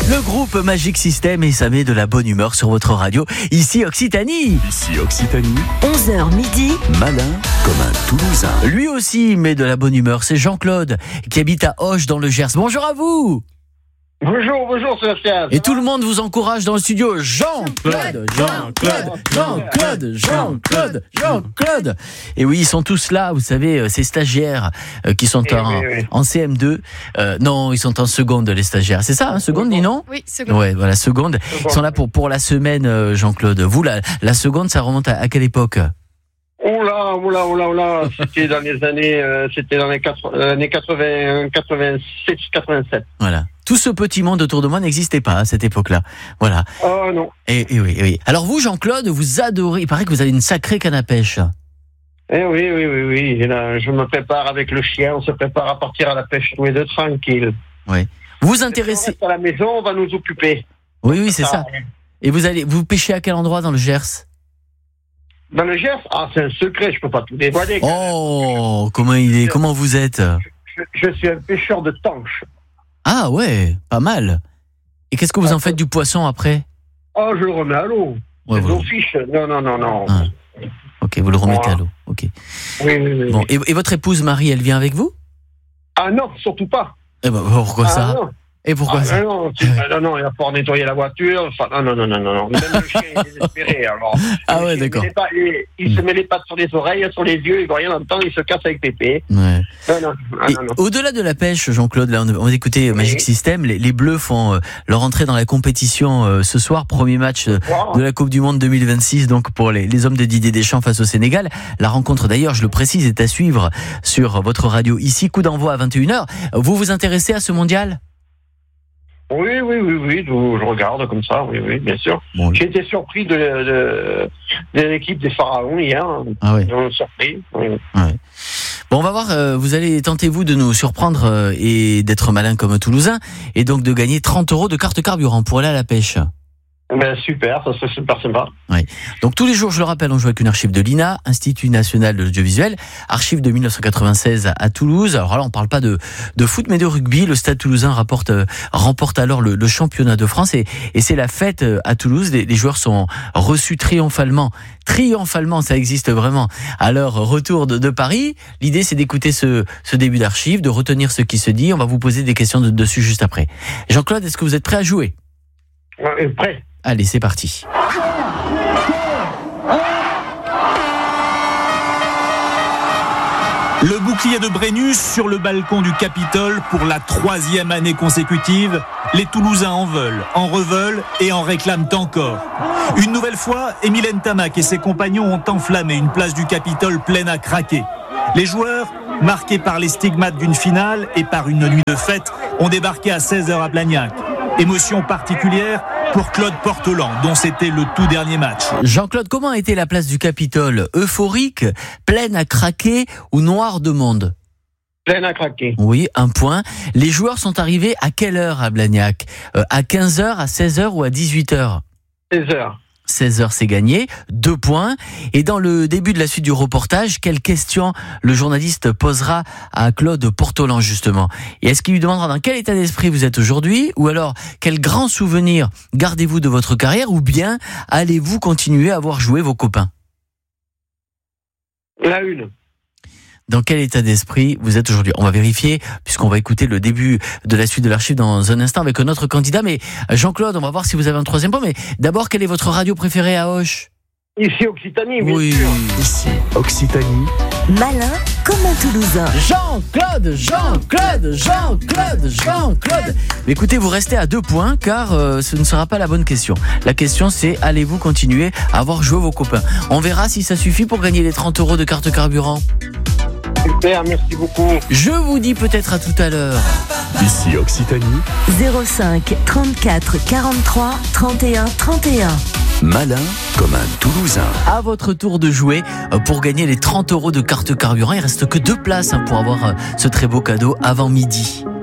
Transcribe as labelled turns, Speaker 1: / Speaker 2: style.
Speaker 1: Le groupe Magic System et ça met de la bonne humeur sur votre radio. Ici Occitanie.
Speaker 2: Ici Occitanie.
Speaker 3: 11h midi.
Speaker 2: Malin comme un Toulousain.
Speaker 1: Lui aussi met de la bonne humeur. C'est Jean-Claude qui habite à Auch dans le Gers. Bonjour à vous.
Speaker 4: Bonjour Sébastien.
Speaker 1: Et tout le monde vous encourage dans le studio. Jean-Claude. Et oui, ils sont tous là, vous savez, ces stagiaires qui sont en CM2. Non, ils sont en seconde, les stagiaires. C'est ça, seconde, dis non ?
Speaker 5: Oui, seconde.
Speaker 1: Ouais, voilà, seconde. Ils sont là pour la semaine, Jean-Claude. Vous, la seconde, ça remonte à quelle époque ?
Speaker 4: Oula, c'était dans les années, années 80, 86, 87.
Speaker 1: Voilà. Tout ce petit monde autour de moi n'existait pas à cette époque-là. Voilà.
Speaker 4: Oh non.
Speaker 1: Et oui. Alors vous, Jean-Claude, vous adorez, il paraît que vous avez une sacrée canne à pêche.
Speaker 4: Eh oui. Et là, je me prépare avec le chien, on se prépare à partir à la pêche tous les deux tranquille.
Speaker 1: Oui. Vous vous intéressez...
Speaker 4: à la maison, on va nous occuper.
Speaker 1: Oui, c'est ça. Et vous pêchez à quel endroit dans le Gers ?
Speaker 4: Dans le Gers, c'est un secret, je peux pas tout dévoiler.
Speaker 1: Oh, comment vous êtes ?
Speaker 4: Je suis un pêcheur de tanche.
Speaker 1: Ah ouais, pas mal. Et qu'est-ce que vous en faites du poisson après ?
Speaker 4: Oh, je le remets à l'eau.
Speaker 1: Ouais,
Speaker 4: l'eau fiche. Non.
Speaker 1: Ah. Ok, vous le remettez à l'eau. Ok.
Speaker 4: Oui.
Speaker 1: Bon, et votre épouse Marie, elle vient avec vous ?
Speaker 4: Ah non, surtout pas.
Speaker 1: Eh ben, pourquoi ça ?
Speaker 4: Non.
Speaker 1: Et pourquoi ça ?
Speaker 4: Non, il va falloir nettoyer la voiture. Enfin, non. Même le chien est désespéré. Alors,
Speaker 1: ah ouais, d'accord.
Speaker 4: Il se met les pattes sur les oreilles, sur les yeux, il voit rien entendre, il se casse avec Pépé.
Speaker 1: Ouais.
Speaker 4: Non.
Speaker 1: Au-delà de la pêche, Jean-Claude, là, on va écouter Magic System. Les Bleus font leur entrée dans la compétition ce soir. Premier match de la Coupe du Monde 2026, donc pour les hommes de Didier Deschamps face au Sénégal. La rencontre, d'ailleurs, je le précise, est à suivre sur votre radio ici. Coup d'envoi à 21h. Vous vous intéressez à ce mondial ?
Speaker 4: Oui, je regarde comme ça, oui, bien sûr.
Speaker 1: Bon.
Speaker 4: J'ai été surpris de l'équipe des Pharaons hier.
Speaker 1: Ah oui.
Speaker 4: Ils m'ont surpris. Oui.
Speaker 1: Ouais. Bon, on va voir, vous allez tenter-vous de nous surprendre et d'être malin comme un Toulousain et donc de gagner 30 € de carte carburant pour aller à la pêche.
Speaker 4: Ben super, ça serait super sympa.
Speaker 1: Oui. Donc tous les jours, je le rappelle, on joue avec une archive de l'INA, Institut National de l'Audiovisuel, archive de 1996 à Toulouse. Alors là, on parle pas de foot, mais de rugby. Le Stade Toulousain remporte alors le championnat de France et c'est la fête à Toulouse. Les joueurs sont reçus triomphalement, ça existe vraiment. À leur retour de Paris, l'idée c'est d'écouter ce début d'archive, de retenir ce qui se dit. On va vous poser des questions dessus juste après. Jean-Claude, est-ce que vous êtes prêt à jouer ?
Speaker 4: Prêt.
Speaker 1: Allez, c'est parti.
Speaker 6: Le bouclier de Brennus sur le balcon du Capitole pour la 3e année consécutive. Les Toulousains en veulent, en reveulent et en réclament encore. Une nouvelle fois, Émile Ntamak et ses compagnons ont enflammé une place du Capitole pleine à craquer. Les joueurs, marqués par les stigmates d'une finale et par une nuit de fête, ont débarqué à 16h à Blagnac. Émotion particulière pour Claude Portelan, dont c'était le tout dernier match.
Speaker 1: Jean-Claude, comment a été la place du Capitole ? Euphorique, pleine à craquer ou noire de monde ?
Speaker 4: Pleine à craquer.
Speaker 1: Oui, un point. Les joueurs sont arrivés à quelle heure à Blagnac ? À 15h, à 16h ou à 18h ?
Speaker 4: 16h.
Speaker 1: 16h, c'est gagné. 2 points. Et dans le début de la suite du reportage, quelle question le journaliste posera à Claude Portelan, justement ? Et est-ce qu'il lui demandera dans quel état d'esprit vous êtes aujourd'hui ? Ou alors, quel grand souvenir gardez-vous de votre carrière ? Ou bien, allez-vous continuer à voir jouer vos copains ?
Speaker 4: La une.
Speaker 1: Dans quel état d'esprit vous êtes aujourd'hui ? On va vérifier, puisqu'on va écouter le début de la suite de l'archive dans un instant avec notre candidat. Mais Jean-Claude, on va voir si vous avez un 3e point. Mais d'abord, quelle est votre radio préférée à Auch ?
Speaker 4: Ici Occitanie, bien
Speaker 1: Oui.
Speaker 4: sûr.
Speaker 2: Ici Occitanie.
Speaker 3: Malin comme un Toulousain.
Speaker 1: Jean-Claude. Mais écoutez, vous restez à 2 points, car ce ne sera pas la bonne question. La question, c'est allez-vous continuer à avoir joué vos copains ? On verra si ça suffit pour gagner les 30 € de carte carburant.
Speaker 4: Super, merci beaucoup.
Speaker 1: Je vous dis peut-être à tout à l'heure.
Speaker 2: Ici Occitanie.
Speaker 3: 05 34 43 31 31.
Speaker 2: Malin comme un Toulousain.
Speaker 1: À votre tour de jouer pour gagner les 30 € de carte carburant. Il reste que 2 places pour avoir ce très beau cadeau avant midi.